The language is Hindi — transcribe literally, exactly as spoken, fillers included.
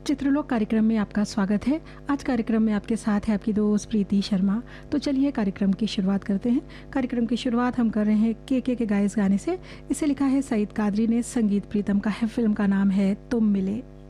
चित्रलोक कार्यक्रम में आपका स्वागत है। आज कार्यक्रम में आपके साथ है आपकी दोस्त प्रीति शर्मा। तो चलिए कार्यक्रम की शुरुआत करते हैं। कार्यक्रम की शुरुआत हम कर रहे हैं के के के गाए इस गाने से। इसे लिखा है सईद कादरी ने, संगीत प्रीतम का है, फिल्म का नाम है तुम मिले।